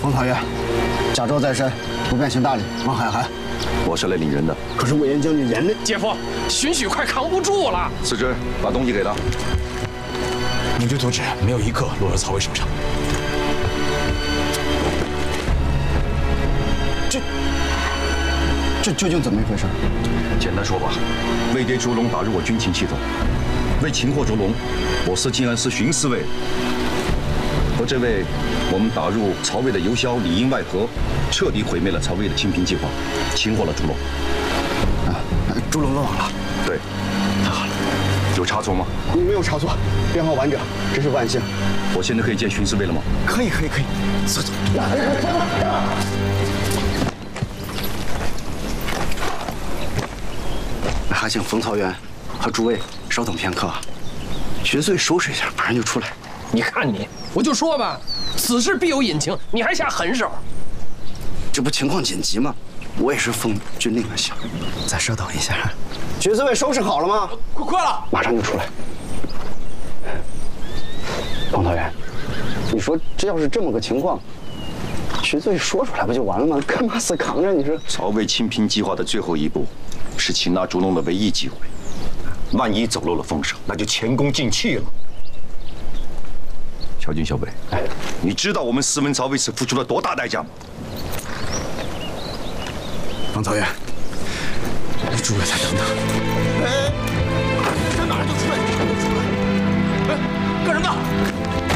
冯讨厌，甲胄在身，不便行大礼，望海涵。 我是来领人的。 可是魏延将军眼泪。 姐夫，荀许快扛不住了。 次之，把东西给他。 明军图纸没有一个落到曹魏手上。 这究竟怎么一回事？ 简单说吧，魏帝烛龙打入我军情系统，为擒获烛龙，我司晋安司荀司尉和这位我们打入曹魏的游枭里应外合，彻底毁灭了曹魏的清平计划，擒获了烛龙。 烛龙落网了。 对，太好了。有差错吗？ 没有差错，编号完整，真是万幸。 我现在可以见荀司尉了吗？ 可以。走。还请冯曹元和诸位稍等片刻，荀司尉收拾一下，马上就出来。 你看你，我就说吧，此事必有隐情，你还下狠手。 这不情况紧急吗？我也是奉军令而行。再稍等一下，荀司尉收拾好了吗？ 快了， 马上就出来。冯曹元，你说这要是这么个情况，荀司尉说出来不就完了吗？干嘛死扛着？你说曹魏清平计划的最后一步，是擒拿烛龙的唯一机会。万一走漏了风声，那就前功尽弃了。小军、小北，你知道我们四门曹为此付出了多大代价吗？ 冯曹元，诸位再等等。 上哪儿就出来，个人的。